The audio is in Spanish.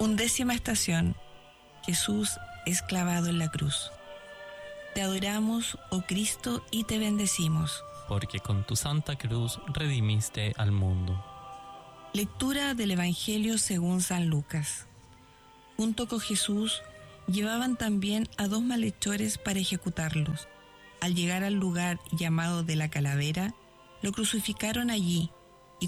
Undécima estación. Jesús es clavado en la cruz. Te adoramos, oh Cristo, y te bendecimos. Porque con tu santa cruz redimiste al mundo. Lectura del Evangelio según San Lucas. Junto con Jesús llevaban también a 2 malhechores para ejecutarlos. Al llegar al lugar llamado de la Calavera, lo crucificaron allí,